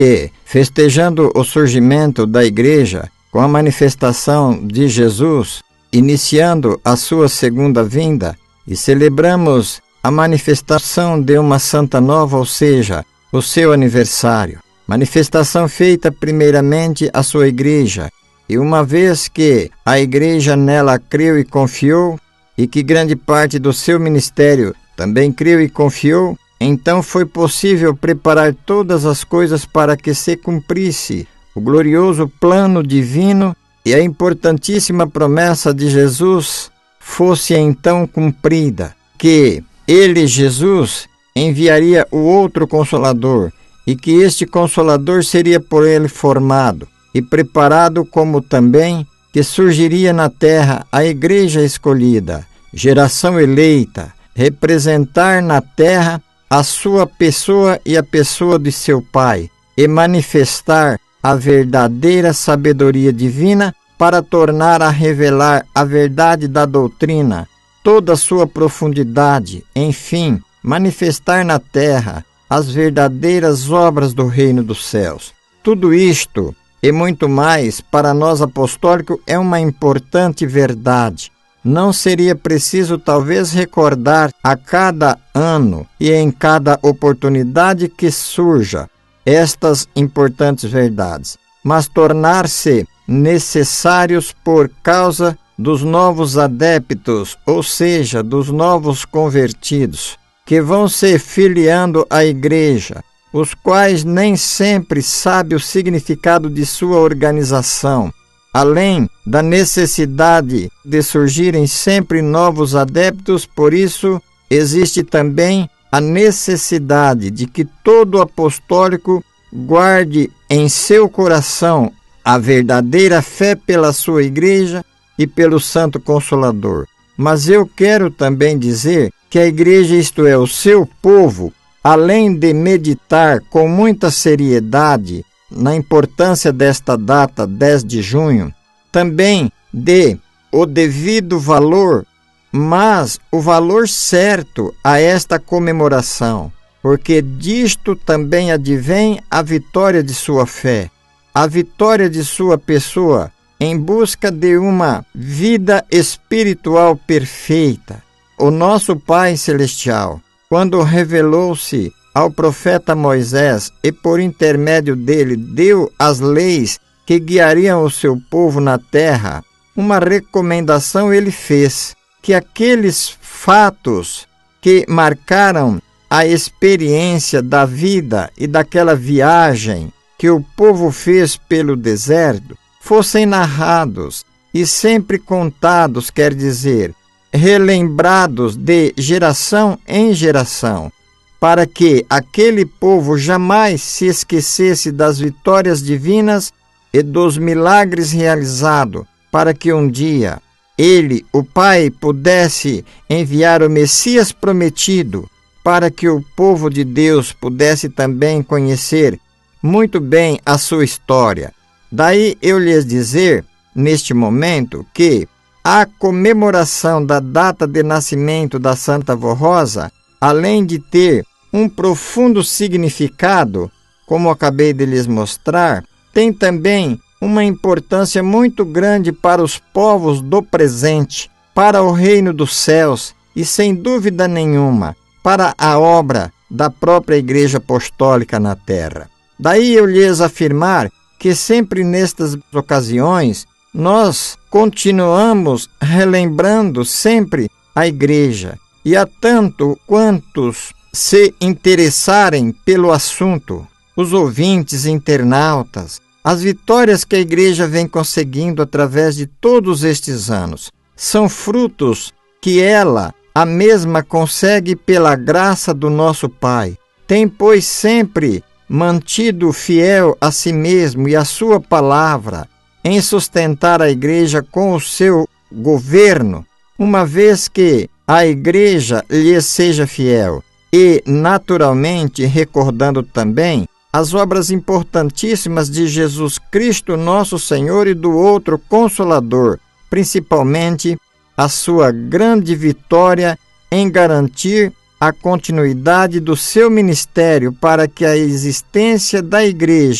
E, festejando o surgimento da Igreja com a manifestação de Jesus, iniciando a sua segunda vinda, e celebramos a manifestação de uma Santa Nova, ou seja, o seu aniversário. Manifestação feita primeiramente à sua Igreja, e uma vez que a Igreja nela creu e confiou, e que grande parte do seu ministério também creu e confiou, então foi possível preparar todas as coisas para que se cumprisse o glorioso plano divino e a importantíssima promessa de Jesus fosse então cumprida, que ele, Jesus, enviaria o outro Consolador e que este Consolador seria por ele formado e preparado, como também que surgiria na terra a Igreja escolhida, geração eleita, representar na terra a sua pessoa e a pessoa de seu Pai, e manifestar a verdadeira sabedoria divina para tornar a revelar a verdade da doutrina, toda a sua profundidade, enfim, manifestar na terra as verdadeiras obras do reino dos céus. Tudo isto e muito mais para nós apostólicos é uma importante verdade. Não seria preciso talvez recordar a cada ano e em cada oportunidade que surja estas importantes verdades, mas tornar-se necessários por causa dos novos adeptos, ou seja, dos novos convertidos, que vão se filiando à Igreja, os quais nem sempre sabem o significado de sua organização. Além da necessidade de surgirem sempre novos adeptos, por isso existe também a necessidade de que todo apostólico guarde em seu coração a verdadeira fé pela sua Igreja e pelo Santo Consolador. Mas eu quero também dizer que a Igreja, isto é, o seu povo, além de meditar com muita seriedade na importância desta data, 10 de junho, também dê o devido valor, mas o valor certo a esta comemoração, porque disto também advém a vitória de sua fé, a vitória de sua pessoa em busca de uma vida espiritual perfeita. O nosso Pai Celestial, quando revelou-se ao profeta Moisés e por intermédio dele deu as leis que guiariam o seu povo na terra, uma recomendação ele fez, que aqueles fatos que marcaram a experiência da vida e daquela viagem que o povo fez pelo deserto fossem narrados e sempre contados, quer dizer, relembrados de geração em geração, para que aquele povo jamais se esquecesse das vitórias divinas e dos milagres realizados, para que um dia ele, o Pai, pudesse enviar o Messias prometido, para que o povo de Deus pudesse também conhecer muito bem a sua história. Daí eu lhes dizer, neste momento, que a comemoração da data de nascimento da Santa Vó Rosa, além de ter um profundo significado, como acabei de lhes mostrar, tem também uma importância muito grande para os povos do presente, para o reino dos céus e, sem dúvida nenhuma, para a obra da própria Igreja Apostólica na terra. Daí eu lhes afirmar que sempre nestas ocasiões nós continuamos relembrando sempre a Igreja, e há tanto quantos se interessarem pelo assunto, os ouvintes, internautas, as vitórias que a Igreja vem conseguindo através de todos estes anos são frutos que ela, a mesma, consegue pela graça do nosso Pai. Tem, pois, sempre mantido fiel a si mesmo e a sua palavra em sustentar a Igreja com o seu governo, uma vez que a Igreja lhe seja fiel. E, naturalmente, recordando também as obras importantíssimas de Jesus Cristo, nosso Senhor, e do outro Consolador, principalmente a sua grande vitória em garantir a continuidade do seu ministério para que a existência da Igreja